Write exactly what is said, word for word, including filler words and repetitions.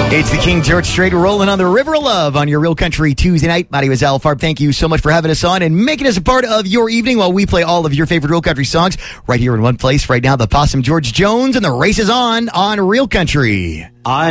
It's the King George Strait rolling on the River of Love on your Real Country Tuesday night. My name is Al Farb. Thank you so much for having us on and making us a part of your evening while we play all of your favorite Real Country songs right here in one place right now. The Possum George Jones and the race is on on Real Country. I